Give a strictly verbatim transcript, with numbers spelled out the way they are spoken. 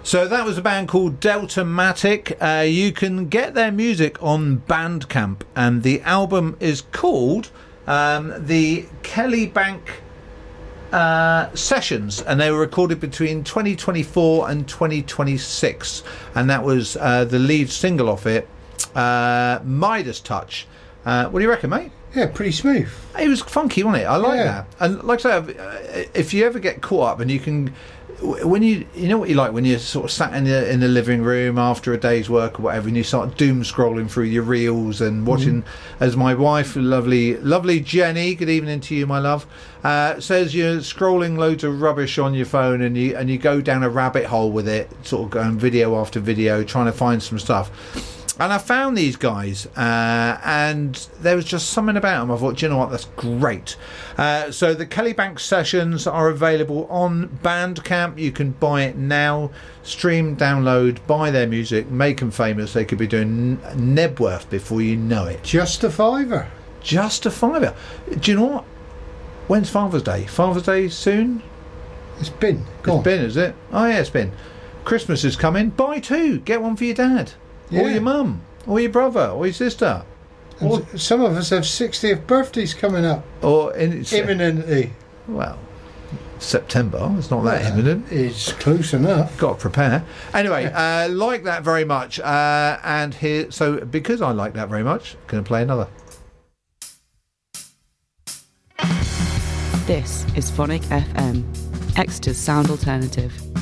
So that was a band called Deltamatic. Uh, you can get their music on Bandcamp, and the album is called um, the Kelly Bank uh, Sessions, and they were recorded between twenty twenty-four and twenty twenty-six, and that was uh, the lead single off it, uh, Midas Touch. Uh, what do you reckon, mate? Yeah, pretty smooth. It was funky, wasn't it? I like Yeah. that. And like I say, if you ever get caught up and you can, when you you know what you like when you're sort of sat in the in the living room after a day's work or whatever, and you start doom scrolling through your reels and watching, mm-hmm. as my wife, lovely lovely Jenny, good evening to you, my love, uh, says you're scrolling loads of rubbish on your phone, and you and you go down a rabbit hole with it, sort of going video after video, trying to find some stuff. And I found these guys, uh, and there was just something about them. I thought, do you know what, that's great. Uh, so the Kelly Bank Sessions are available on Bandcamp. You can buy it now, stream, download, buy their music, make them famous. They could be doing Nebworth before you know it. Just a fiver. Just a fiver. Do you know what? When's Father's Day? Father's Day soon? It's been. Go It's on. been, is it? Oh, yeah, it's been. Christmas is coming. Buy two. Get one for your dad. Yeah. Or your mum, or your brother, or your sister. And Or, some of us have sixtieth birthdays coming up or in, imminently. well, September. It's not that Well, imminent. It's close enough. Got to prepare. Anyway, uh, like that very much. Uh, and here, so because I like that very much, going to play another. This is Phonic F M, Exeter's sound alternative.